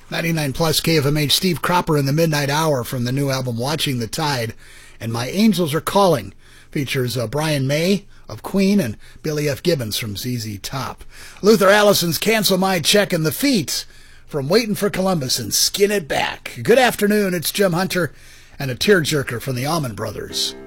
99 plus KFMH, Steve Cropper in the Midnight Hour from the new album Watching the Tide. And My Angels Are Calling features Brian May of Queen and Billy F. Gibbons from ZZ Top. Luther Allison's Cancel My Check, and The Feet from Waiting for Columbus and Skin It Back. Good afternoon, it's Jim Hunter and a tearjerker from the Allman Brothers.